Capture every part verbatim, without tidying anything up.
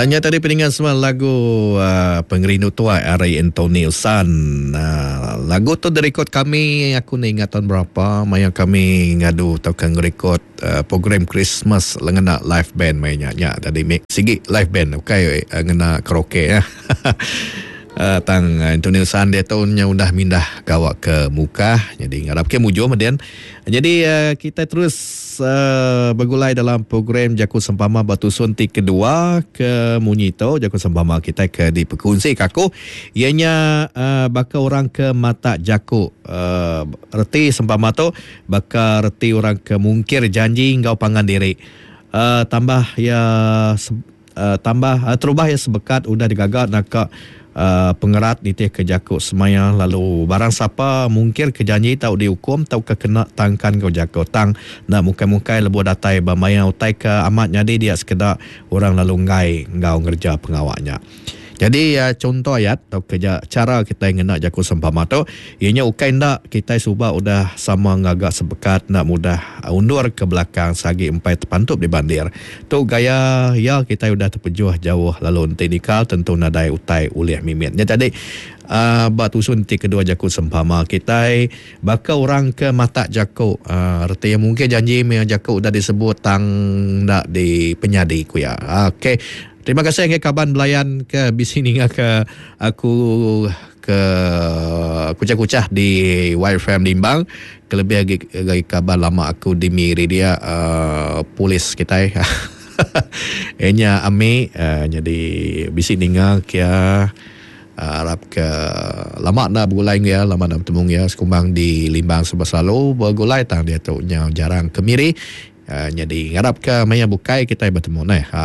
Hanya tadi pendengar semua lagu uh, Pengerindu Tua Ari Anthony Usan. Uh, lagu tu direkod kami, aku ni ingat tahun berapa, maya kami ngadu tau kan rekod uh, program Christmas lengena live band mainnya. Ya, tadi make sigi live band okay uh, ngena karaoke ya. Uh, tang Anthony Usan dia tahunnya udah mindah gawak ke muka, jadi ngarap ke mujo kemudian. Jadi uh, kita terus uh, bergulai dalam program Jaku Sempama Batu Suntik kedua ke Munyito. Jaku Sempama kita ke di Pekunsi Kaku, ianya uh, baka orang ke mata Jaku uh, reti sempama tu baka reti orang ke mungkir janji ngau pangan diri. Uh, tambah ya uh, tambah uh, terubah ya sebekat udah digagal nak Uh, pengerat di teh ke Jaku semaya lalu barang siapa mungkir kejanji tau dihukum tau ke kena tangkan kau Jaku tang nak mukai-mukai lebu datai bamaya utai ke amat jadi dia sekedar orang lalu ngai ngau ngerja pengawaknya. Jadi uh, contoh ayat atau kerja cara kita ingin nak Jaku Sempama tu ianya ukai ndak kita subah udah sama ngagak sebekat nak mudah uh, undur ke belakang sagi empai terpantup di bandir tu gaya ya kita udah terpejuh jauh lalu teknikal tentu nadai utai ulih mimitnya. Jadi uh, batu sunti kedua Jaku Sempama kita bakal orang ke mata Jaku uh, arti yang mungkin janji yang Jaku udah disebut tang nak di penyadi ku ya. Okey, terima kasih ke kaban belayan ke bisini ke aku ke kucah-kucah di Y F M Limbang. Kelebih lagi, lagi kabar lama aku di Miri dia uh, polis kita. Enya Ami uh, jadi bisini ke harap ke lama nak bergulai ya, lama nak bertemu ya sekumbang di Limbang sebab selalu bergulai tang dia tu jarang ke Miri. Uh, jadi harap ke maya bukai kita bertemu nah. Ha.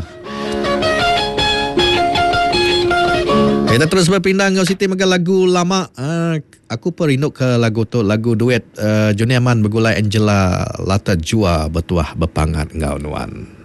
Kita terus berpindah ke Siti Megal lagu lama. Uh, aku perinuk ke lagu tu, lagu duet uh, Joni Aman bergulai Angela Lata Jua bertuah berpangat ngau nuan.